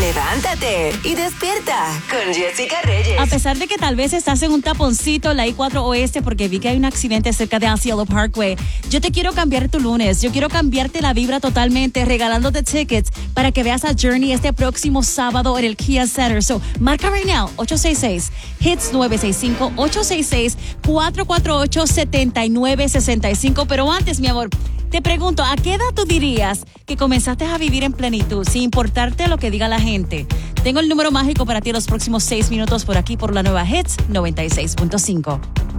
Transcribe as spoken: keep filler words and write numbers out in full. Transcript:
Levántate y despierta con Jessica Reyes. A pesar de que tal vez estás en un taponcito en la I cuatro Oeste porque vi que hay un accidente cerca de Cielo Parkway, yo te quiero cambiar tu lunes. Yo quiero cambiarte la vibra totalmente regalándote tickets para que veas a Journey este próximo sábado en el Kia Center. So, marca right now, ocho seis seis, hits nueve seis cinco, ocho seis seis, cuatro cuatro ocho, siete nueve seis cinco. Pero antes, mi amor, te pregunto, ¿a qué edad tú dirías que comenzaste a vivir en plenitud, sin importarte lo que diga la gente? Tengo el número mágico para ti en los próximos seis minutos por aquí, por la nueva Hits noventa y seis punto cinco.